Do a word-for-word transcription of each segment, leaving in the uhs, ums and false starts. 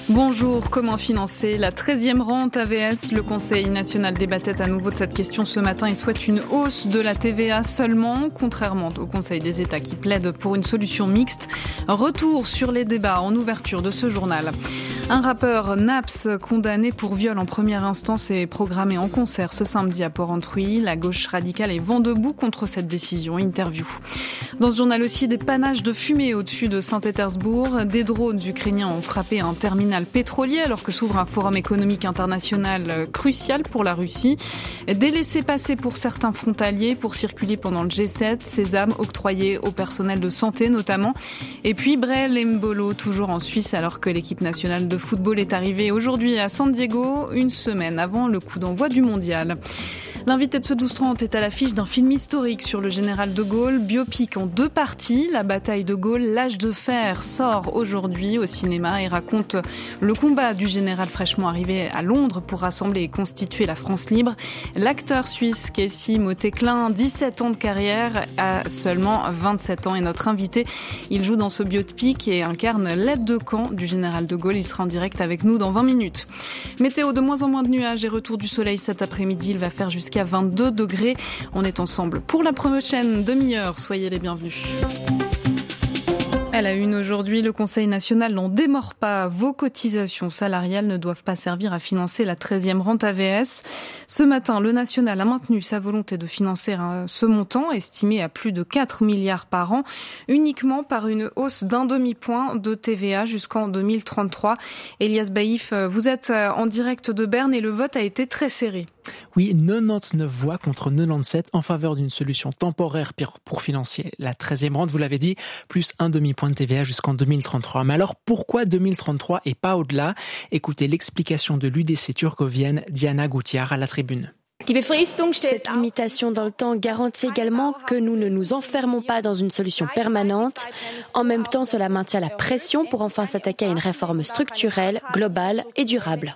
Bonjour, comment financer la treizième rente A V S? Le Conseil national débattait à nouveau de cette question ce matin et souhaite une hausse de la T V A seulement, contrairement au Conseil des États qui plaide pour une solution mixte. Retour sur les débats en ouverture de ce journal. Un rappeur, Naps, condamné pour viol en première instance est programmé en concert ce samedi à Porrentruy. La gauche radicale est vent debout contre cette décision. Interview. Dans ce journal aussi, des panaches de fumée au-dessus de Saint-Pétersbourg. Des drones ukrainiens ont frappé un terminal pétrolier alors que s'ouvre un forum économique international crucial pour la Russie. Des laissez-passer pour certains frontaliers pour circuler pendant le G sept. Sésame octroyé au personnel de santé notamment. Et puis Brel Embolo, toujours en Suisse alors que l'équipe nationale de football est arrivée aujourd'hui à San Diego, une semaine avant le coup d'envoi du mondial. L'invité de ce douze trente est à l'affiche d'un film historique sur le général de Gaulle, biopic en deux parties. La bataille de Gaulle, l'âge de fer, sort aujourd'hui au cinéma et raconte le combat du général fraîchement arrivé à Londres pour rassembler et constituer la France libre. L'acteur suisse Casey Motéclin, dix-sept ans de carrière, a seulement vingt-sept ans, et notre invité, il joue dans ce biopic et incarne l'aide de camp du général de Gaulle. Il sera en direct avec nous dans vingt minutes. Météo, de moins en moins de nuages et retour du soleil cet après-midi. Il va faire jusqu'à à vingt-deux degrés. On est ensemble pour la prochaine demi-heure. Soyez les bienvenus. À la une aujourd'hui, le Conseil national n'en démord pas. Vos cotisations salariales ne doivent pas servir à financer la treizième rente A V S. Ce matin, le national a maintenu sa volonté de financer ce montant, estimé à plus de quatre milliards par an, uniquement par une hausse d'un demi-point de T V A jusqu'en deux mille trente-trois. Elias Baïf, vous êtes en direct de Berne et le vote a été très serré. Oui, quatre-vingt-dix-neuf voix contre quatre-vingt-dix-sept en faveur d'une solution temporaire pour financer la treizième rente, vous l'avez dit, plus un demi-point de T V A jusqu'en deux mille trente-trois. Mais alors, pourquoi deux mille trente-trois et pas au-delà? Écoutez l'explication de l'U D C turcovienne, Diana Goutiar, à la tribune. Cette limitation dans le temps garantit également que nous ne nous enfermons pas dans une solution permanente. En même temps, cela maintient la pression pour enfin s'attaquer à une réforme structurelle, globale et durable.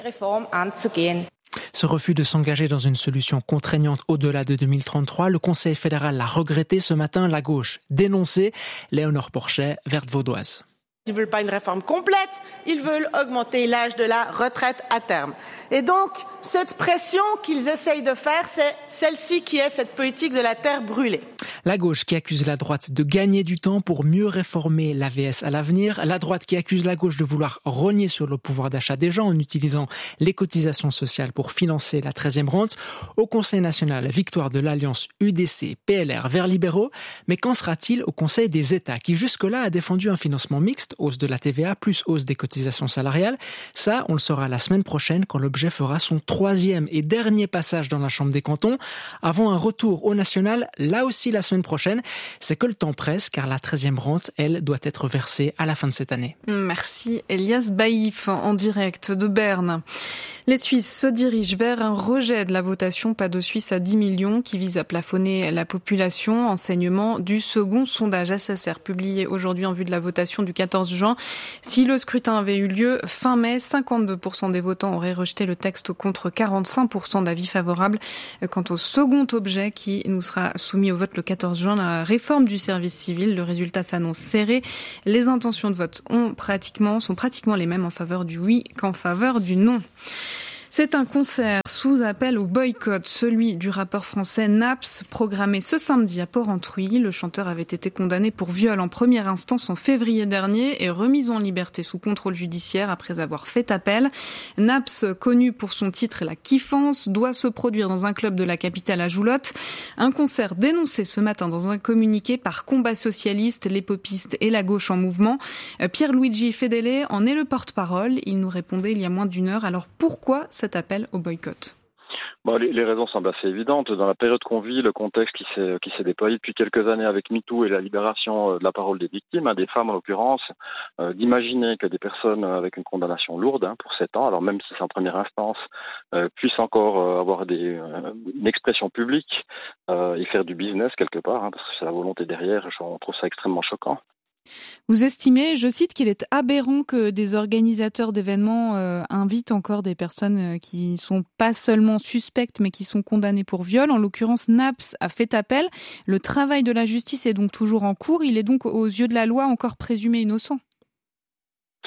Ce refus de s'engager dans une solution contraignante au-delà de deux mille trente-trois, le Conseil fédéral l'a regretté ce matin, la gauche dénoncée. Léonore Porchet, Verte Vaudoise. Ils ne veulent pas une réforme complète, ils veulent augmenter l'âge de la retraite à terme. Et donc, cette pression qu'ils essayent de faire, c'est celle-ci qui est cette politique de la terre brûlée. La gauche qui accuse la droite de gagner du temps pour mieux réformer l'A V S à l'avenir. La droite qui accuse la gauche de vouloir rogner sur le pouvoir d'achat des gens en utilisant les cotisations sociales pour financer la treizième rente. Au Conseil national, victoire de l'alliance U D C P L R Verts libéraux. Mais qu'en sera-t-il au Conseil des États qui jusque-là a défendu un financement mixte, hausse de la T V A plus hausse des cotisations salariales? Ça, on le saura la semaine prochaine quand l'objet fera son troisième et dernier passage dans la Chambre des cantons avant un retour au national, là aussi la semaine prochaine. C'est que le temps presse car la treizième rente, elle, doit être versée à la fin de cette année. Merci Elias Baïf en direct de Berne. Les Suisses se dirigent vers un rejet de la votation Pas de Suisse à dix millions qui vise à plafonner la population. Enseignement du second sondage S S R publié aujourd'hui en vue de la votation du quatorze juin. Si le scrutin avait eu lieu fin mai, cinquante-deux pour cent des votants auraient rejeté le texte contre quarante-cinq pour cent d'avis favorables. Quant au second objet qui nous sera soumis au vote le quatorze juin, la réforme du service civil, le résultat s'annonce serré. Les intentions de vote ont pratiquement, sont pratiquement les mêmes en faveur du oui qu'en faveur du non. C'est un concert sous appel au boycott, celui du rappeur français Naps, programmé ce samedi à Porrentruy. Le chanteur avait été condamné pour viol en première instance en février dernier et remis en liberté sous contrôle judiciaire après avoir fait appel. Naps, connu pour son titre La Kiffance, doit se produire dans un club de la capitale à Joulotte. Un concert dénoncé ce matin dans un communiqué par Combat Socialiste, les popistes et la gauche en mouvement. Pierluigi Fedele en est le porte-parole. Il nous répondait il y a moins d'une heure. Alors pourquoi cet appel au boycott? Bon, les, les raisons semblent assez évidentes. Dans la période qu'on vit, le contexte qui s'est, qui s'est déployé depuis quelques années avec MeToo et la libération de la parole des victimes, hein, des femmes en l'occurrence, euh, d'imaginer que des personnes avec une condamnation lourde hein, pour sept ans, alors même si c'est en première instance, euh, puissent encore euh, avoir des, euh, une expression publique euh, et faire du business quelque part, hein, parce que c'est la volonté derrière, on trouve ça extrêmement choquant. Vous estimez, je cite, qu'il est aberrant que des organisateurs d'événements euh, invitent encore des personnes qui sont pas seulement suspectes mais qui sont condamnées pour viol. En l'occurrence, Naps a fait appel. Le travail de la justice est donc toujours en cours. Il est donc aux yeux de la loi encore présumé innocent.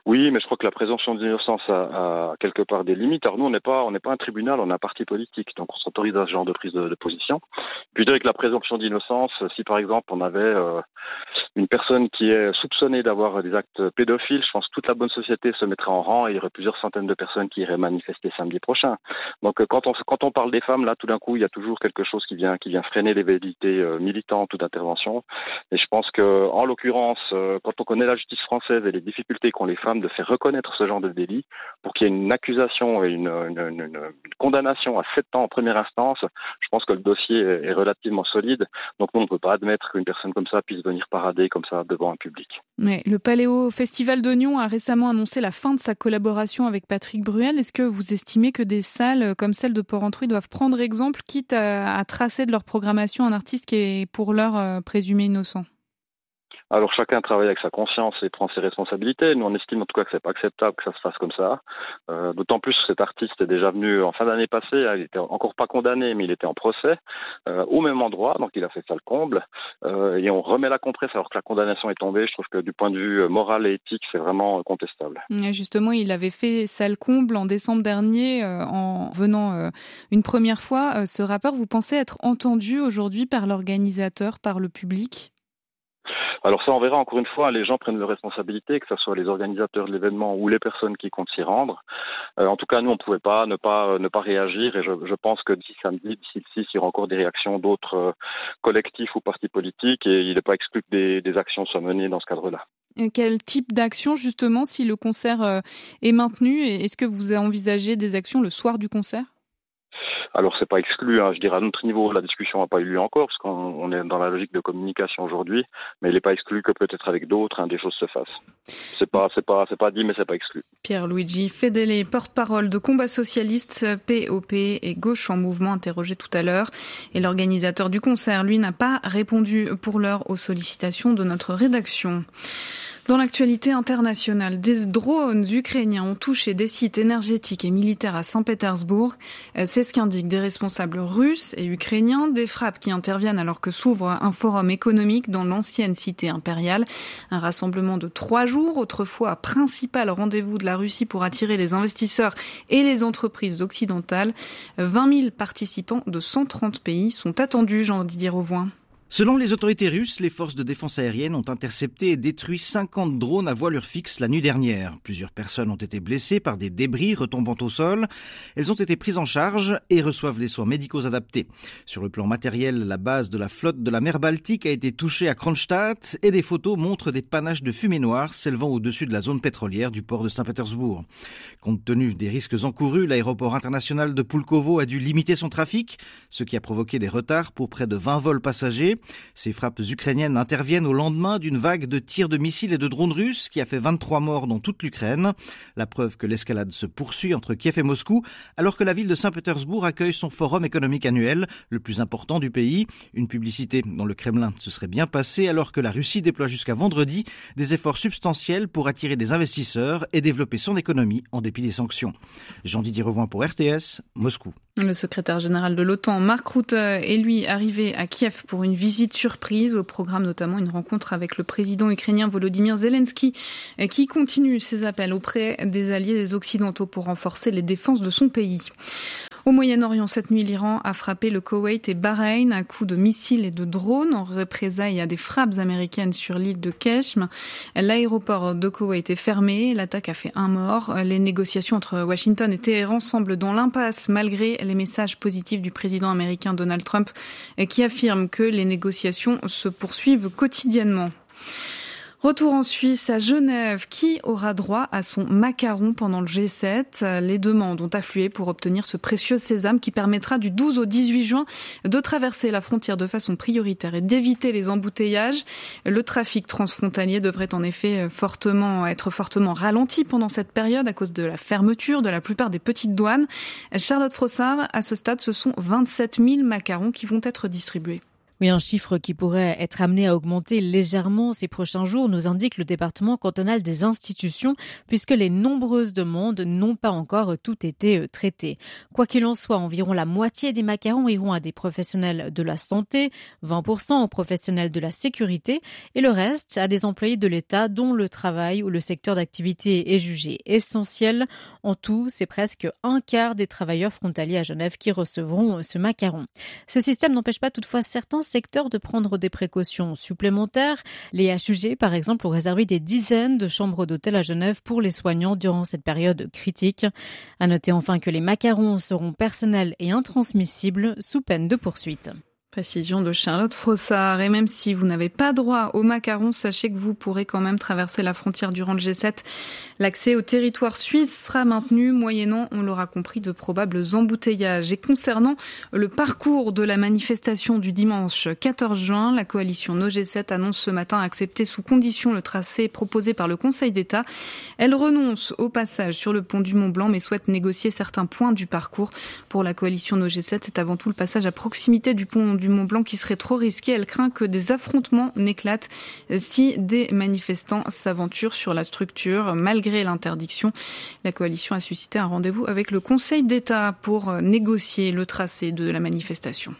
Oui, mais je crois que la présomption d'innocence a, a quelque part des limites. Alors nous, on n'est pas, on n'est pas un tribunal, on est un parti politique, donc on s'autorise à ce genre de prise de, de position. Puis avec la présomption d'innocence, si par exemple on avait euh, une personne qui est soupçonnée d'avoir des actes pédophiles, je pense que toute la bonne société se mettrait en rang et il y aurait plusieurs centaines de personnes qui iraient manifester samedi prochain. Donc quand on quand on parle des femmes, là, tout d'un coup, il y a toujours quelque chose qui vient qui vient freiner les velléités euh, militantes ou d'intervention. Et je pense que en l'occurrence, euh, quand on connaît la justice française et les difficultés qu'ont les femmes de faire reconnaître ce genre de délit, pour qu'il y ait une accusation et une, une, une, une condamnation à sept ans en première instance, je pense que le dossier est relativement solide. Donc nous, on ne peut pas admettre qu'une personne comme ça puisse venir parader comme ça devant un public. Mais le Paléo Festival d'Oignon a récemment annoncé la fin de sa collaboration avec Patrick Bruel. Est-ce que vous estimez que des salles comme celle de Porrentruy doivent prendre exemple, quitte à, à tracer de leur programmation un artiste qui est pour l'heure euh, présumé innocent ? Alors chacun travaille avec sa conscience et prend ses responsabilités. Nous on estime en tout cas que c'est pas acceptable que ça se fasse comme ça. Euh, d'autant plus que cet artiste est déjà venu en fin d'année passée. Il était encore pas condamné, mais il était en procès euh, au même endroit, donc il a fait ça le comble. Euh, et on remet la compresse alors que la condamnation est tombée. Je trouve que du point de vue moral et éthique, c'est vraiment contestable. Et justement, il avait fait ça le comble en décembre dernier euh, en venant euh, une première fois. Euh, ce rappeur, vous pensez être entendu aujourd'hui par l'organisateur, par le public ? Alors ça, on verra encore une fois, les gens prennent leurs responsabilités, que ce soit les organisateurs de l'événement ou les personnes qui comptent s'y rendre. Euh, en tout cas, nous, on ne pouvait pas ne pas ne pas réagir et je, je pense que d'ici samedi, d'ici le six, il y aura encore des réactions d'autres euh, collectifs ou partis politiques et il n'est pas exclu que des, des actions soient menées dans ce cadre-là. Et quel type d'action, justement, si le concert euh, est maintenu ? Est-ce que vous envisagez des actions le soir du concert ? Alors c'est pas exclu, hein. Je dirais à notre niveau la discussion n'a pas eu lieu encore parce qu'on on est dans la logique de communication aujourd'hui, mais il n'est pas exclu que peut-être avec d'autres hein, des choses se fassent. C'est pas c'est pas c'est pas dit mais c'est pas exclu. Pierluigi Fedele, porte-parole de Combat Socialiste, P O P et Gauche en Mouvement, interrogé tout à l'heure, et l'organisateur du concert, lui, n'a pas répondu pour l'heure aux sollicitations de notre rédaction. Dans l'actualité internationale, des drones ukrainiens ont touché des sites énergétiques et militaires à Saint-Pétersbourg. C'est ce qu'indiquent des responsables russes et ukrainiens. Des frappes qui interviennent alors que s'ouvre un forum économique dans l'ancienne cité impériale. Un rassemblement de trois jours, autrefois principal rendez-vous de la Russie pour attirer les investisseurs et les entreprises occidentales. vingt mille participants de cent trente pays sont attendus, Jean-Didier Rauvoin. Selon les autorités russes, les forces de défense aérienne ont intercepté et détruit cinquante drones à voilure fixe la nuit dernière. Plusieurs personnes ont été blessées par des débris retombant au sol. Elles ont été prises en charge et reçoivent les soins médicaux adaptés. Sur le plan matériel, la base de la flotte de la mer Baltique a été touchée à Kronstadt et des photos montrent des panaches de fumée noire s'élevant au-dessus de la zone pétrolière du port de Saint-Pétersbourg. Compte tenu des risques encourus, l'aéroport international de Pulkovo a dû limiter son trafic, ce qui a provoqué des retards pour près de vingt vols passagers. Ces frappes ukrainiennes interviennent au lendemain d'une vague de tirs de missiles et de drones russes qui a fait vingt-trois morts dans toute l'Ukraine. La preuve que l'escalade se poursuit entre Kiev et Moscou, alors que la ville de Saint-Pétersbourg accueille son forum économique annuel, le plus important du pays. Une publicité dans le Kremlin se serait bien passée alors que la Russie déploie jusqu'à vendredi des efforts substantiels pour attirer des investisseurs et développer son économie en dépit des sanctions. Jean-Didier Rauvoin pour R T S, Moscou. Le secrétaire général de l'OTAN, Mark Rutte, est lui arrivé à Kiev pour une visite surprise. Au programme notamment une rencontre avec le président ukrainien Volodymyr Zelensky, qui continue ses appels auprès des alliés des Occidentaux pour renforcer les défenses de son pays. Au Moyen-Orient, cette nuit, l'Iran a frappé le Koweït et Bahreïn à coups de missiles et de drones en représailles à des frappes américaines sur l'île de Keshm. L'aéroport de Koweït est fermé. L'attaque a fait un mort. Les négociations entre Washington et Téhéran semblent dans l'impasse malgré les messages positifs du président américain Donald Trump qui affirme que les négociations se poursuivent quotidiennement. Retour en Suisse, à Genève. Qui aura droit à son macaron pendant le G sept ? Les demandes ont afflué pour obtenir ce précieux sésame qui permettra du douze au dix-huit juin de traverser la frontière de façon prioritaire et d'éviter les embouteillages. Le trafic transfrontalier devrait en effet fortement être fortement ralenti pendant cette période à cause de la fermeture de la plupart des petites douanes. Charlotte Frossard, à ce stade, ce sont vingt-sept mille macarons qui vont être distribués. Oui, un chiffre qui pourrait être amené à augmenter légèrement ces prochains jours, nous indique le département cantonal des institutions, puisque les nombreuses demandes n'ont pas encore toutes été traitées. Quoi qu'il en soit, environ la moitié des macarons iront à des professionnels de la santé, vingt pour cent aux professionnels de la sécurité et le reste à des employés de l'État dont le travail ou le secteur d'activité est jugé essentiel. En tout, c'est presque un quart des travailleurs frontaliers à Genève qui recevront ce macaron. Ce système n'empêche pas toutefois certains secteurs de prendre des précautions supplémentaires. Les H U G, par exemple, ont réservé des dizaines de chambres d'hôtel à Genève pour les soignants durant cette période critique. À noter enfin que les macarons seront personnels et intransmissibles sous peine de poursuite. Précision de Charlotte Frossard. Et même si vous n'avez pas droit aux macarons, sachez que vous pourrez quand même traverser la frontière durant le G sept. L'accès au territoire suisse sera maintenu, moyennant, on l'aura compris, de probables embouteillages. Et concernant le parcours de la manifestation du dimanche quatorze juin, la coalition No G sept annonce ce matin accepter sous condition le tracé proposé par le Conseil d'État. Elle renonce au passage sur le pont du Mont-Blanc, mais souhaite négocier certains points du parcours. Pour la coalition No G sept, c'est avant tout le passage à proximité du pont du Mont-Blanc qui serait trop risqué. Elle craint que des affrontements n'éclatent si des manifestants s'aventurent sur la structure. Malgré l'interdiction, la coalition a suscité un rendez-vous avec le Conseil d'État pour négocier le tracé de la manifestation.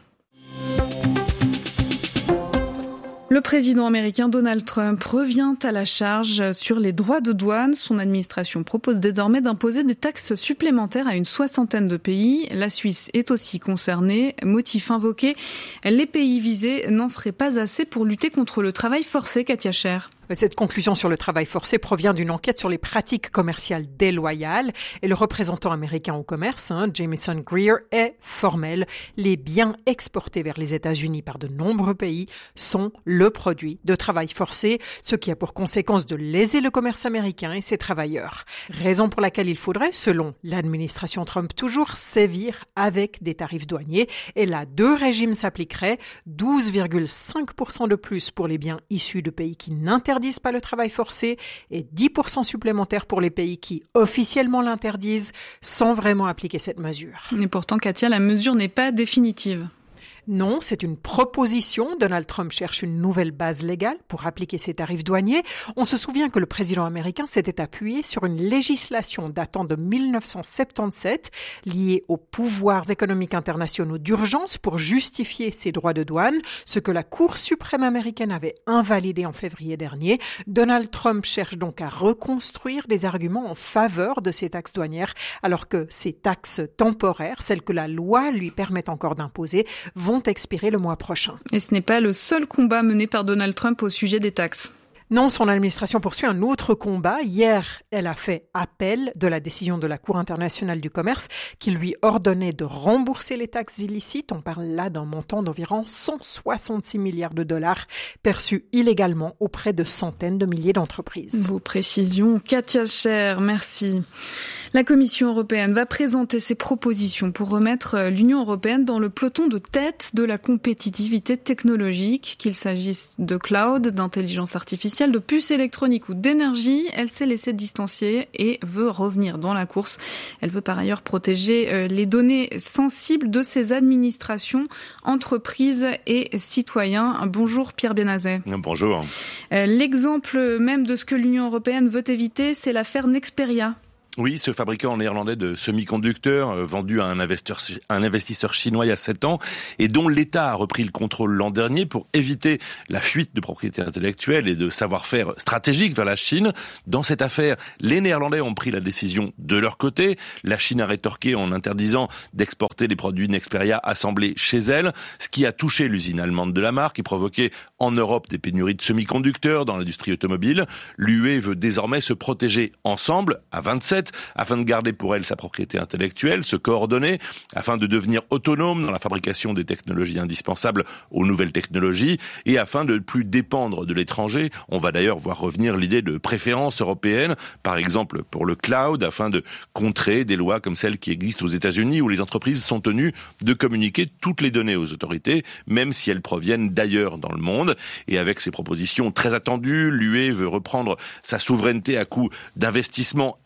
Le président américain Donald Trump revient à la charge sur les droits de douane. Son administration propose désormais d'imposer des taxes supplémentaires à une soixantaine de pays. La Suisse est aussi concernée. Motif invoqué, les pays visés n'en feraient pas assez pour lutter contre le travail forcé, Katia Scher. Cette conclusion sur le travail forcé provient d'une enquête sur les pratiques commerciales déloyales et le représentant américain au commerce, hein, Jamieson Greer, est formel. Les biens exportés vers les États-Unis par de nombreux pays sont le produit de travail forcé, ce qui a pour conséquence de léser le commerce américain et ses travailleurs. Raison pour laquelle il faudrait, selon l'administration Trump toujours, sévir avec des tarifs douaniers. Et là, deux régimes s'appliqueraient, douze virgule cinq pour cent de plus pour les biens issus de pays qui n'interdisent n'interdisent pas le travail forcé et dix pour cent supplémentaires pour les pays qui officiellement l'interdisent sans vraiment appliquer cette mesure. Et pourtant, Katia, la mesure n'est pas définitive. Non, c'est une proposition. Donald Trump cherche une nouvelle base légale pour appliquer ses tarifs douaniers. On se souvient que le président américain s'était appuyé sur une législation datant de mille neuf cent soixante-dix-sept liée aux pouvoirs économiques internationaux d'urgence pour justifier ses droits de douane, ce que la Cour suprême américaine avait invalidé en février dernier. Donald Trump cherche donc à reconstruire des arguments en faveur de ces taxes douanières, alors que ces taxes temporaires, celles que la loi lui permet encore d'imposer, vont expirer le mois prochain. Et ce n'est pas le seul combat mené par Donald Trump au sujet des taxes. Non, son administration poursuit un autre combat. Hier, elle a fait appel de la décision de la Cour internationale du commerce qui lui ordonnait de rembourser les taxes illicites. On parle là d'un montant d'environ cent soixante-six milliards de dollars perçus illégalement auprès de centaines de milliers d'entreprises. Vos précisions, Katia Scher, merci. La Commission européenne va présenter ses propositions pour remettre l'Union européenne dans le peloton de tête de la compétitivité technologique, qu'il s'agisse de cloud, d'intelligence artificielle, de puces électroniques ou d'énergie. Elle s'est laissée distancier et veut revenir dans la course. Elle veut par ailleurs protéger les données sensibles de ses administrations, entreprises et citoyens. Bonjour Pierre Benazet. Bonjour. L'exemple même de ce que l'Union européenne veut éviter, c'est l'affaire Nexperia. Oui, ce fabricant néerlandais de semi-conducteurs euh, vendu à un investisseur, un investisseur chinois il y a sept ans et dont l'État a repris le contrôle l'an dernier pour éviter la fuite de propriété intellectuelle et de savoir-faire stratégique vers la Chine. Dans cette affaire, les Néerlandais ont pris la décision de leur côté. La Chine a rétorqué en interdisant d'exporter les produits Nexperia assemblés chez elle, ce qui a touché l'usine allemande de la marque et provoqué en Europe des pénuries de semi-conducteurs dans l'industrie automobile. L'U E veut désormais se protéger ensemble à vingt-sept afin de garder pour elle sa propriété intellectuelle, se coordonner afin de devenir autonome dans la fabrication des technologies indispensables aux nouvelles technologies et afin de ne plus dépendre de l'étranger. On va d'ailleurs voir revenir l'idée de préférence européenne, par exemple pour le cloud, afin de contrer des lois comme celles qui existent aux États-Unis où les entreprises sont tenues de communiquer toutes les données aux autorités, même si elles proviennent d'ailleurs dans le monde. Et avec ces propositions très attendues, l'U E veut reprendre sa souveraineté à coup d'investissement et d'instruction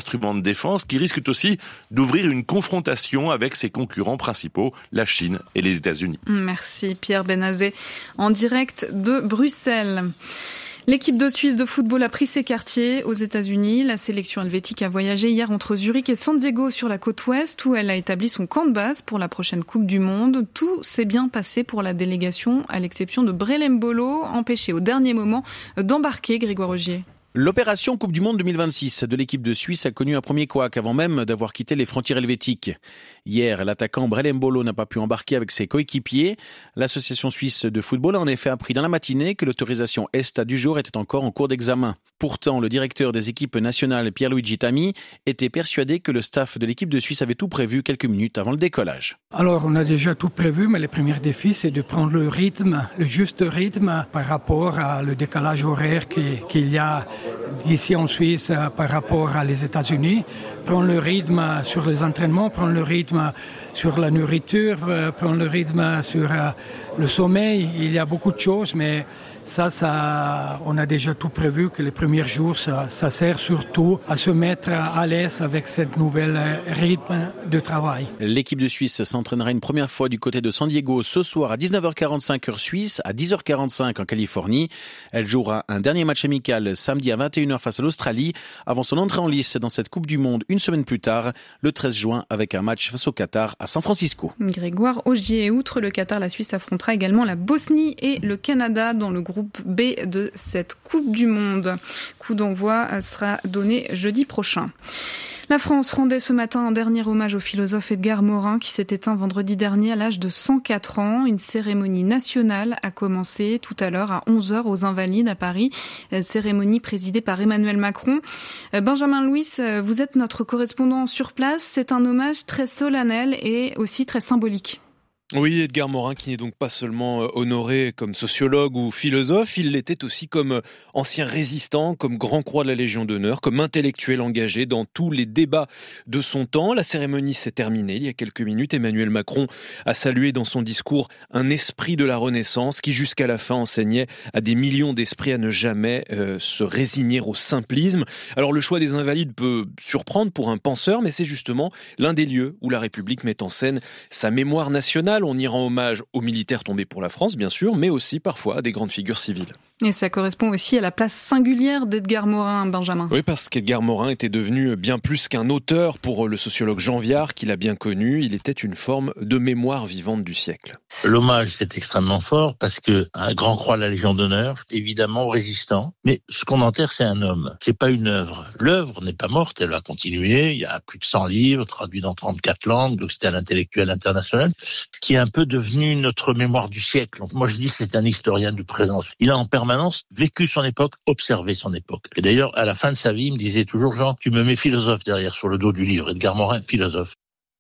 instrument de défense qui risque aussi d'ouvrir une confrontation avec ses concurrents principaux, la Chine et les États-Unis. Merci Pierre Benazet, en direct de Bruxelles. L'équipe de Suisse de football a pris ses quartiers aux États-Unis. La sélection helvétique a voyagé hier entre Zurich et San Diego sur la côte ouest où elle a établi son camp de base pour la prochaine Coupe du Monde. Tout s'est bien passé pour la délégation, à l'exception de Brelem Bolo, empêché au dernier moment d'embarquer. Grégoire Augier. L'opération Coupe du Monde deux mille vingt-six de l'équipe de Suisse a connu un premier couac avant même d'avoir quitté les frontières helvétiques. Hier, l'attaquant Brelem Bolo n'a pas pu embarquer avec ses coéquipiers. L'association suisse de football a en effet appris dans la matinée que l'autorisation ESTA du jour était encore en cours d'examen. Pourtant, le directeur des équipes nationales, Pierluigi Tami, était persuadé que le staff de l'équipe de Suisse avait tout prévu quelques minutes avant le décollage. Alors, on a déjà tout prévu, mais le premier défi, c'est de prendre le rythme, le juste rythme par rapport à le décalage horaire qu'il y a ici en Suisse par rapport à les États-Unis. Prendre le rythme sur les entraînements, prendre le rythme sur la nourriture, prendre le rythme sur le sommeil. Il y a beaucoup de choses, mais ça, ça, on a déjà tout prévu que les premiers jours, ça, ça sert surtout à se mettre à l'aise avec cette nouvelle rythme de travail. L'équipe de Suisse s'entraînera une première fois du côté de San Diego ce soir à dix-neuf heures quarante-cinq heure suisse, à dix heures quarante-cinq en Californie. Elle jouera un dernier match amical samedi à vingt et une heures face à l'Australie, avant son entrée en lice dans cette Coupe du Monde une semaine plus tard, le treize juin, avec un match face au Qatar à San Francisco. Grégoire Augier. Outre le Qatar, la Suisse affrontera également la Bosnie et le Canada dans le groupe B de cette Coupe du Monde. Coup d'envoi sera donné jeudi prochain. La France rendait ce matin un dernier hommage au philosophe Edgar Morin qui s'est éteint vendredi dernier à l'âge de cent quatre ans. Une cérémonie nationale a commencé tout à l'heure à onze heures aux Invalides à Paris. Cérémonie présidée par Emmanuel Macron. Benjamin Louis, vous êtes notre correspondant sur place. C'est un hommage très solennel et aussi très symbolique. Oui, Edgar Morin qui n'est donc pas seulement honoré comme sociologue ou philosophe, il l'était aussi comme ancien résistant, comme grand croix de la Légion d'honneur, comme intellectuel engagé dans tous les débats de son temps. La cérémonie s'est terminée il y a quelques minutes. Emmanuel Macron a salué dans son discours un esprit de la Renaissance qui jusqu'à la fin enseignait à des millions d'esprits à ne jamais euh, se résigner au simplisme. Alors le choix des Invalides peut surprendre pour un penseur, mais c'est justement l'un des lieux où la République met en scène sa mémoire nationale. On y rend hommage aux militaires tombés pour la France, bien sûr, mais aussi parfois à des grandes figures civiles. Et ça correspond aussi à la place singulière d'Edgar Morin, Benjamin. Oui, parce qu'Edgar Morin était devenu bien plus qu'un auteur pour le sociologue Jean Viard, qui l'a bien connu. Il était une forme de mémoire vivante du siècle. L'hommage, c'est extrêmement fort parce que un grand croix de la Légion d'honneur, évidemment résistant. Mais ce qu'on enterre, c'est un homme. C'est pas une œuvre. L'œuvre n'est pas morte, elle va continuer. Il y a plus de cent livres traduits dans trente-quatre langues, donc c'était un intellectuel international qui est un peu devenu notre mémoire du siècle. Donc moi, je dis c'est un historien du présent. Il a en permanence vécu son époque, observé son époque. Et d'ailleurs, à la fin de sa vie, il me disait toujours, Jean, tu me mets philosophe derrière sur le dos du livre. Edgar Morin, philosophe.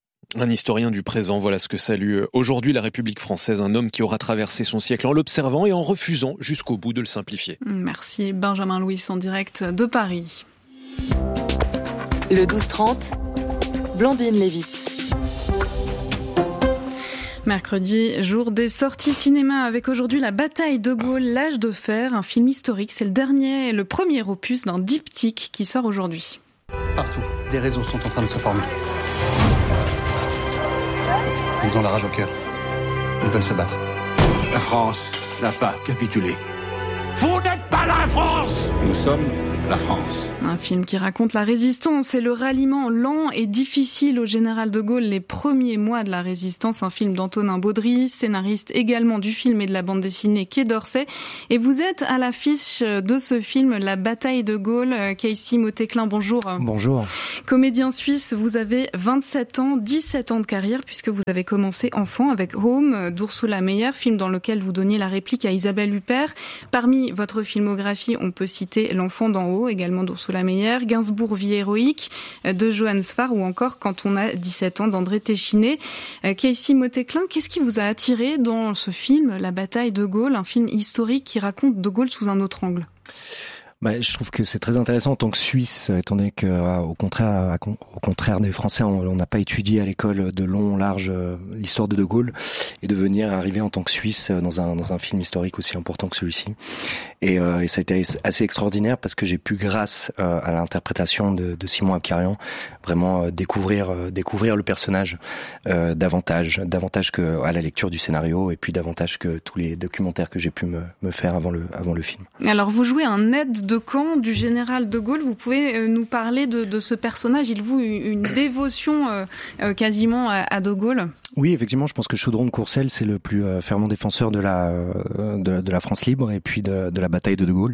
Un historien du présent, voilà ce que salue aujourd'hui la République française, un homme qui aura traversé son siècle en l'observant et en refusant jusqu'au bout de le simplifier. Merci Benjamin Louis en direct de Paris. Le douze trente, Blandine Lévite. Mercredi, jour des sorties cinéma avec aujourd'hui La bataille de Gaulle, l'âge de fer, un film historique. C'est le dernier, le premier opus d'un diptyque qui sort aujourd'hui. Partout, des réseaux sont en train de se former. Ils ont la rage au cœur. Ils veulent se battre. La France n'a pas capitulé. Vous n'êtes pas la France! Nous sommes la France. Un film qui raconte la résistance et le ralliement lent et difficile au général de Gaulle les premiers mois de la résistance. Un film d'Antonin Baudry, scénariste également du film et de la bande dessinée Quai d'Orsay. Et vous êtes à l'affiche de ce film, La bataille de Gaulle. Casey Motéclin, bonjour. Bonjour. Comédien suisse, vous avez vingt-sept ans, dix-sept ans de carrière puisque vous avez commencé enfant avec Home d'Ursula Meyer, film dans lequel vous donniez la réplique à Isabelle Huppert. Parmi votre filmographie, on peut citer L'enfant d'en haut, également d'Ursula Meyer, Gainsbourg, Vie héroïque, de Johann Sfar ou encore Quand on a dix-sept ans d'André Téchiné. Casey Motéclin, qu'est-ce qui vous a attiré dans ce film, La bataille de Gaulle, un film historique qui raconte de Gaulle sous un autre angle ? Bah, je trouve que c'est très intéressant en tant que Suisse, étant donné que, euh, au contraire, à, au contraire des Français, on n'a pas étudié à l'école de long, large euh, l'histoire de De Gaulle, et de venir arriver en tant que Suisse dans un dans un film historique aussi important que celui-ci. Et, euh, et ça a été assez extraordinaire parce que j'ai pu, grâce euh, à l'interprétation de, de Simon Abkarian, vraiment euh, découvrir euh, découvrir le personnage euh, davantage, davantage que à la lecture du scénario, et puis davantage que tous les documentaires que j'ai pu me, me faire avant le avant le film. Alors vous jouez un aide de camp du général de Gaulle. Vous pouvez nous parler de, de ce personnage. Il voue une dévotion euh, quasiment à, à de Gaulle. Oui, effectivement, je pense que Chaudron de Courcelles, c'est le plus euh, fervent défenseur de la euh, de, de la France libre et puis de, de la bataille de De Gaulle.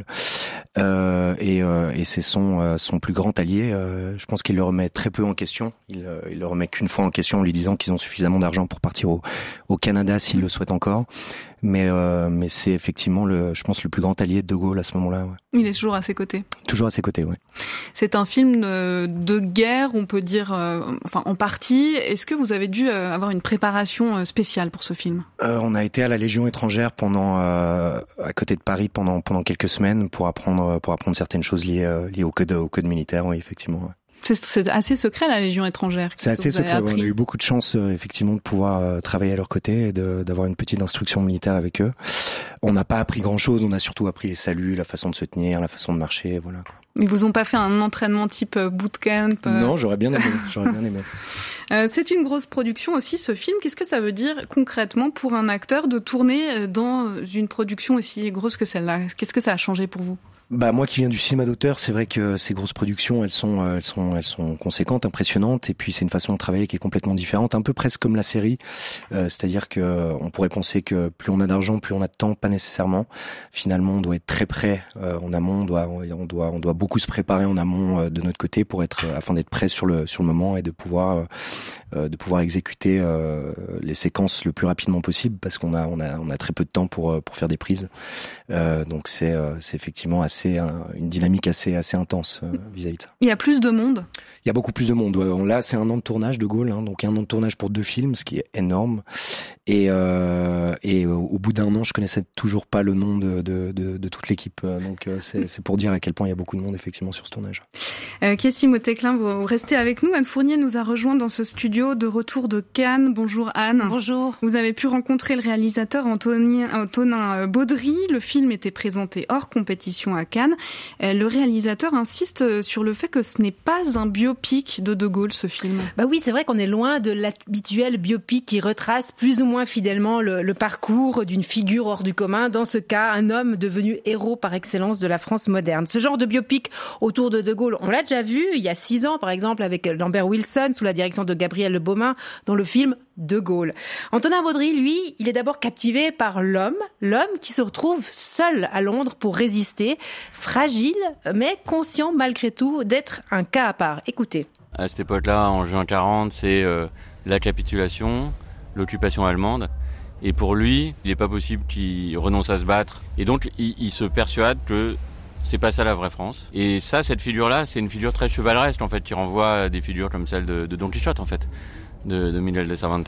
Euh, et, euh, et c'est son euh, son plus grand allié. Euh, je pense qu'il le remet très peu en question. Il, euh, il le remet qu'une fois en question en lui disant qu'ils ont suffisamment d'argent pour partir au, au Canada s'ils le souhaitent encore. Mais euh, mais c'est effectivement le, je pense, le plus grand allié de De Gaulle à ce moment-là. Ouais. Il est toujours à ses côtés. Toujours à ses côtés, ouais. C'est un film de, de guerre, on peut dire, euh, enfin en partie. Est-ce que vous avez dû euh, avoir une préparation spéciale pour ce film? euh, On a été à la Légion étrangère pendant euh, à côté de Paris pendant pendant quelques semaines pour apprendre pour apprendre certaines choses liées euh, liées au code au code militaire, oui, effectivement. Ouais. C'est, c'est assez secret, la Légion étrangère. C'est assez secret. On a eu beaucoup de chance, euh, effectivement, de pouvoir euh, travailler à leur côté et de, d'avoir une petite instruction militaire avec eux. On n'a pas appris grand-chose. On a surtout appris les saluts, la façon de se tenir, la façon de marcher, voilà. Ils vous ont pas fait un entraînement type bootcamp? euh... Non, j'aurais bien aimé. J'aurais bien aimé. Euh, c'est une grosse production aussi, ce film. Qu'est-ce que ça veut dire concrètement pour un acteur de tourner dans une production aussi grosse que celle-là? Qu'est-ce que ça a changé pour vous? Bah moi qui viens du cinéma d'auteur, c'est vrai que ces grosses productions, elles sont, elles sont, elles sont conséquentes, impressionnantes, et puis c'est une façon de travailler qui est complètement différente, un peu presque comme la série. Euh, c'est-à-dire que on pourrait penser que plus on a d'argent, plus on a de temps, pas nécessairement. Finalement, on doit être très prêt euh, en amont, on doit, on doit, on doit beaucoup se préparer en amont euh, de notre côté pour être, afin d'être prêt sur le, sur le moment et de pouvoir, euh, de pouvoir exécuter euh, les séquences le plus rapidement possible, parce qu'on a, on a, on a très peu de temps pour, pour faire des prises. Euh, donc c'est, euh, c'est effectivement assez c'est une dynamique assez assez intense euh, vis-à-vis de ça. Il y a plus de monde. Il y a beaucoup plus de monde. Ouais. Là, c'est un an de tournage de Gaulle, hein, donc un an de tournage pour deux films, ce qui est énorme. Et euh, et au bout d'un an, je connaissais toujours pas le nom de de de, de toute l'équipe. Donc euh, c'est c'est pour dire à quel point il y a beaucoup de monde effectivement sur ce tournage. Euh, Kessim Oteklein, vous, vous restez avec nous. Anne Fournier nous a rejoint dans ce studio de retour de Cannes. Bonjour Anne. Bonjour. Vous avez pu rencontrer le réalisateur Antonin, Antonin Baudry. Le film était présenté hors compétition à Cannes. Le réalisateur insiste sur le fait que ce n'est pas un biopic de De Gaulle, ce film. Bah oui, c'est vrai qu'on est loin de l'habituel biopic qui retrace plus ou moins fidèlement le, le parcours d'une figure hors du commun. Dans ce cas, un homme devenu héros par excellence de la France moderne. Ce genre de biopic autour de De Gaulle, on l'a déjà vu il y a six ans, par exemple, avec Lambert Wilson, sous la direction de Gabriel Le Baumin, dans le film De Gaulle. Antonin Baudry, lui, il est d'abord captivé par l'homme, l'homme qui se retrouve seul à Londres pour résister, fragile, mais conscient malgré tout d'être un cas à part. Écoutez. À cette époque-là, en juin quarante, c'est euh, la capitulation, l'occupation allemande. Et pour lui, il n'est pas possible qu'il renonce à se battre. Et donc, il, il se persuade que c'est pas ça la vraie France. Et ça, cette figure-là, c'est une figure très chevaleresque, en fait, qui renvoie à des figures comme celle de, de Don Quichotte, en fait, de, de Miguel de Cervantes.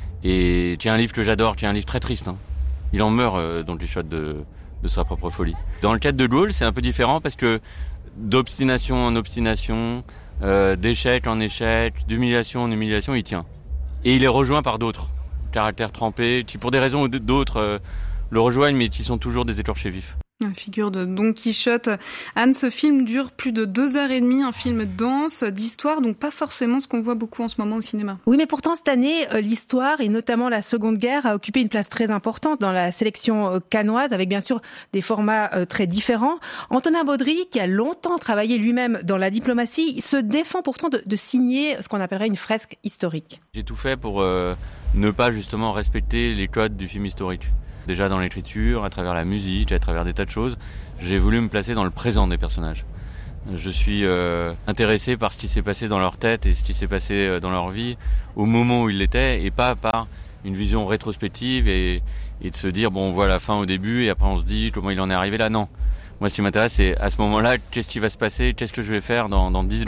Et qui est un livre que j'adore, qui est un livre très triste. Hein. Il en meurt, euh, Don Quichotte, de, de sa propre folie. Dans le cas de De Gaulle, c'est un peu différent parce que d'obstination en obstination, euh, d'échec en échec, d'humiliation en humiliation, il tient. Et il est rejoint par d'autres, caractères trempés, qui pour des raisons ou d'autres euh, le rejoignent, mais qui sont toujours des écorchés vifs. La figure de Don Quichotte. Anne, ce film dure plus de deux heures et demie, un film dense, d'histoire, donc pas forcément ce qu'on voit beaucoup en ce moment au cinéma. Oui, mais pourtant cette année, l'histoire et notamment la Seconde Guerre a occupé une place très importante dans la sélection cannoise, avec bien sûr des formats très différents. Antonin Baudry, qui a longtemps travaillé lui-même dans la diplomatie, se défend pourtant de, de signer ce qu'on appellerait une fresque historique. J'ai tout fait pour euh, ne pas justement respecter les codes du film historique. Déjà dans l'écriture, à travers la musique, à travers des tas de choses, j'ai voulu me placer dans le présent des personnages. Je suis euh, intéressé par ce qui s'est passé dans leur tête et ce qui s'est passé dans leur vie au moment où ils l'étaient, et pas par une vision rétrospective et, et de se dire bon on voit la fin au début et après on se dit comment il en est arrivé là. Non, moi ce qui m'intéresse c'est à ce moment-là qu'est-ce qui va se passer, qu'est-ce que je vais faire dans, dans dix secondes.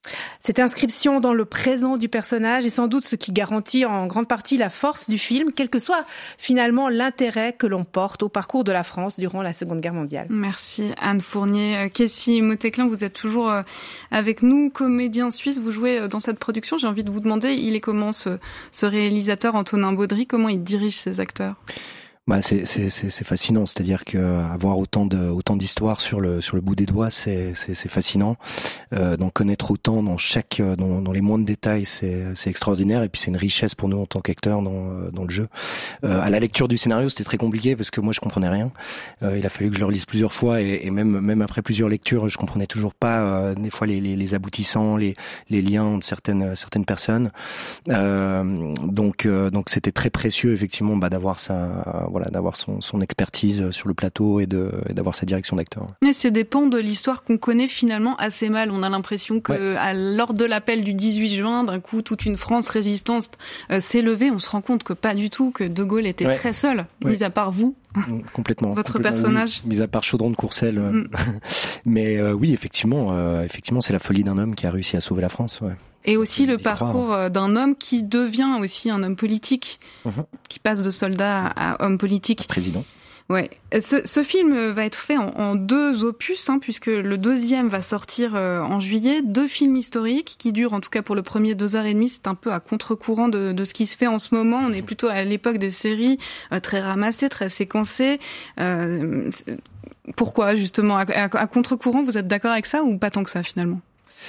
Cette inscription dans le présent du personnage est sans doute ce qui garantit en grande partie la force du film, quel que soit finalement l'intérêt que l'on porte au parcours de la France durant la Seconde Guerre mondiale. Merci Anne Fournier. Kessie Motéclin, vous êtes toujours avec nous, comédien suisse, vous jouez dans cette production. J'ai envie de vous demander, il est comment ce, ce réalisateur Antonin Baudry, comment il dirige ses acteurs ? Bah c'est c'est c'est c'est fascinant, c'est-à-dire que avoir autant de autant d'histoires sur le sur le bout des doigts, c'est c'est c'est fascinant. Euh, d'en connaître autant dans chaque dans dans les moindres détails, c'est c'est extraordinaire et puis c'est une richesse pour nous en tant qu'acteurs dans dans le jeu. Euh, à la lecture du scénario, c'était très compliqué parce que moi je comprenais rien. Euh, il a fallu que je le relise plusieurs fois et, et même même après plusieurs lectures, je comprenais toujours pas euh, des fois les, les les aboutissants, les les liens entre certaines certaines personnes. Euh, donc euh, donc c'était très précieux effectivement bah d'avoir ça voilà, d'avoir son, son expertise sur le plateau et, de, et d'avoir sa direction d'acteur. Et c'est des pans de l'histoire qu'on connaît finalement assez mal. On a l'impression que ouais. à, lors de l'appel du dix-huit juin, d'un coup, toute une France résistante euh, s'est levée. On se rend compte que pas du tout, que De Gaulle était ouais. très seul, ouais. mis à part vous. Complètement. Votre complètement, personnage. Oui, mis à part Chaudron de Courcelles. Mm. Mais euh, oui, effectivement, euh, effectivement, c'est la folie d'un homme qui a réussi à sauver la France. Ouais. Et aussi le parcours croire. d'un homme qui devient aussi un homme politique, mmh. qui passe de soldat à homme politique. Président. Ouais. Ce, ce film va être fait en, en deux opus, hein, puisque le deuxième va sortir euh, en juillet. Deux films historiques qui durent, en tout cas pour le premier, deux heures et demie. C'est un peu à contre-courant de, de ce qui se fait en ce moment. On est plutôt à l'époque des séries euh, très ramassées, très séquencées. Euh, pourquoi, justement, à, à, à contre-courant, vous êtes d'accord avec ça ou pas tant que ça, finalement ?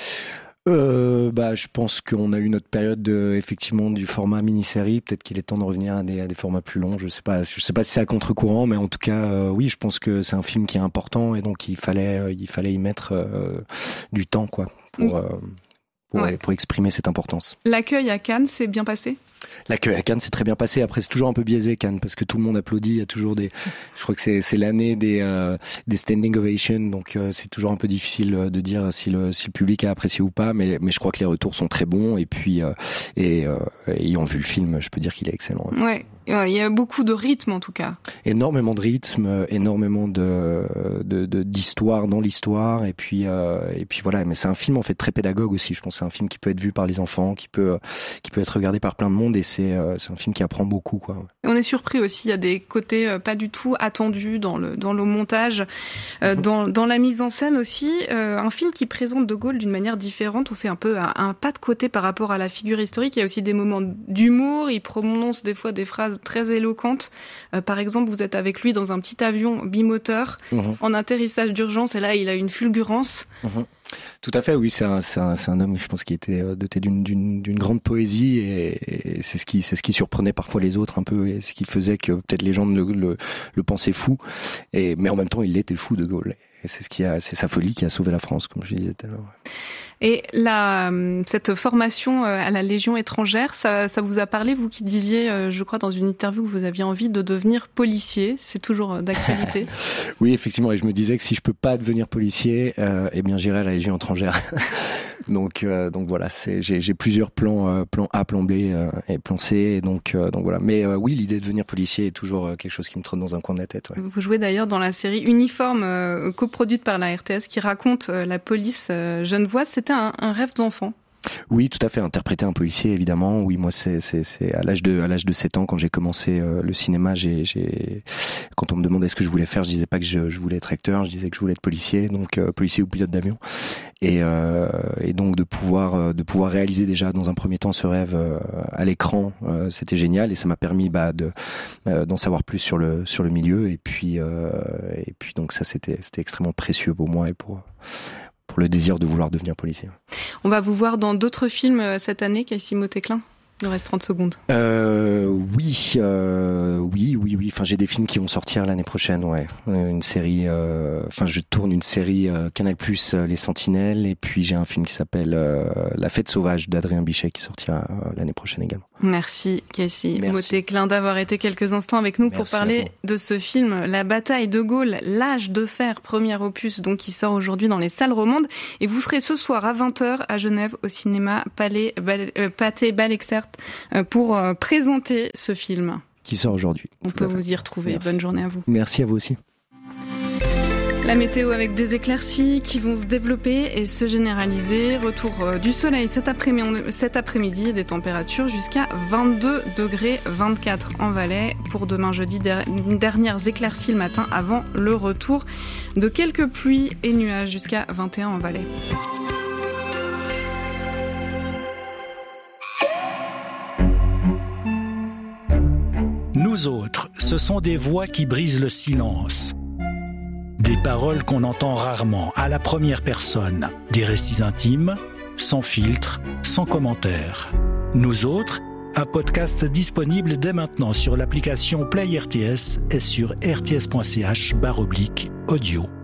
Euh, bah, je pense qu'on a eu notre période de, effectivement, du format mini-série. Peut-être qu'il est temps de revenir à des, à des formats plus longs. Je sais pas, je sais pas si c'est à contre-courant, mais en tout cas, euh, oui, je pense que c'est un film qui est important et donc il fallait, euh, il fallait y mettre euh, du temps, quoi, pour, euh, pour, ouais. pour exprimer cette importance. L'accueil à Cannes s'est bien passé ? L'accueil à Cannes s'est très bien passé. Après, c'est toujours un peu biaisé Cannes parce que tout le monde applaudit. Il y a toujours des, je crois que c'est c'est l'année des euh, des standing ovations, donc euh, c'est toujours un peu difficile de dire si le si le public a apprécié ou pas. Mais mais je crois que les retours sont très bons et puis euh, et euh, ayant vu le film, je peux dire qu'il est excellent. Ouais. Il y a beaucoup de rythme en tout cas. Énormément de rythme, énormément de de, de d'histoire dans l'histoire et puis euh, et puis voilà. Mais c'est un film en fait très pédagogue aussi. Je pense que c'est un film qui peut être vu par les enfants, qui peut qui peut être regardé par plein de monde et c'est euh, c'est un film qui apprend beaucoup quoi. Et on est surpris aussi. Il y a des côtés euh, pas du tout attendus dans le dans le montage, euh, mmh. dans dans la mise en scène aussi. Euh, un film qui présente De Gaulle d'une manière différente. On fait un peu un, un pas de côté par rapport à la figure historique. Il y a aussi des moments d'humour. Il prononce des fois des phrases très éloquente. Euh, par exemple, vous êtes avec lui dans un petit avion bimoteur mmh. en atterrissage d'urgence et là, il a une fulgurance. Mmh. Tout à fait, oui, c'est un, c'est un, c'est un homme, je pense, qui était doté d'une, d'une, d'une grande poésie et, et c'est ce qui, c'est ce qui surprenait parfois les autres un peu et ce qui faisait que peut-être les gens le, le, le pensaient fou. Et, mais en même temps, il était fou, De Gaulle. Et c'est ce qui a, c'est sa folie qui a sauvé la France, comme je disais tout à l'heure. Et la, cette formation à la Légion étrangère, ça, ça vous a parlé, vous qui disiez, je crois, dans une interview que vous aviez envie de devenir policier. C'est toujours d'actualité. Oui, effectivement. Et je me disais que si je peux pas devenir policier, euh, eh bien, j'irai à la Légion étrangère. donc, euh, donc voilà, c'est, j'ai, j'ai plusieurs plans, euh, plan A, plan B euh, et plan C. Et donc, euh, donc voilà. Mais euh, oui, l'idée de devenir policier est toujours quelque chose qui me trotte dans un coin de la tête. Ouais. Vous jouez d'ailleurs dans la série Uniforme, euh, coproduite par la R T S, qui raconte euh, la police euh, genevoise. C'était un, un rêve d'enfant. Oui, tout à fait. Interpréter un policier, évidemment. Oui, moi, c'est, c'est, c'est à l'âge de, à l'âge de sept ans, quand j'ai commencé euh, le cinéma, j'ai, j'ai, quand on me demandait ce que je voulais faire, je disais pas que je, je voulais être acteur, je disais que je voulais être policier, donc euh, policier ou pilote d'avion. Et, euh, et donc de pouvoir, de pouvoir réaliser déjà dans un premier temps ce rêve euh, à l'écran, euh, c'était génial et ça m'a permis bah de, euh, d'en savoir plus sur le, sur le milieu. Et puis, euh, et puis donc ça, c'était, c'était extrêmement précieux pour moi et pour. pour le désir de vouloir devenir policier. On va vous voir dans d'autres films cette année, Kessie Motéclin. Il nous reste trente secondes. Euh, oui, euh, oui, oui, oui. Enfin, j'ai des films qui vont sortir l'année prochaine, ouais. Une série, euh, enfin, je tourne une série euh, Canal+, euh, Les Sentinelles, et puis j'ai un film qui s'appelle euh, La Fête sauvage d'Adrien Bichet qui sortira euh, l'année prochaine également. Merci, Kessie Motéclin, d'avoir été quelques instants avec nous. Merci pour parler de ce film, La Bataille de Gaulle, l'âge de fer, premier opus, donc qui sort aujourd'hui dans les salles romandes. Et vous serez ce soir à vingt heures à Genève au cinéma Palais, Bal, euh, Pathé Balexert pour présenter ce film. Qui sort aujourd'hui. On peut vous y retrouver. Merci. Bonne journée à vous. Merci à vous aussi. La météo avec des éclaircies qui vont se développer et se généraliser. Retour du soleil cet après-midi, cet après-midi et des températures jusqu'à vingt-deux degrés, vingt-quatre en Valais. Pour demain jeudi, dernières éclaircies le matin avant le retour de quelques pluies et nuages jusqu'à vingt et un en Valais. Nous autres, ce sont des voix qui brisent le silence. Des paroles qu'on entend rarement, à la première personne. Des récits intimes, sans filtre, sans commentaire. Nous autres, un podcast disponible dès maintenant sur l'application Play R T S et sur r t s point c h barre oblique audio.